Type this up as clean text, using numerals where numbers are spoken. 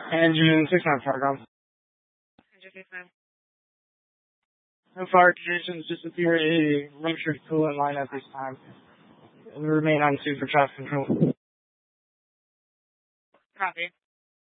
Engine 69 Fargo. Engine 69. No fire conditions, just appear a ruptured coolant line at this time. We remain on 2 for traffic control. Copy.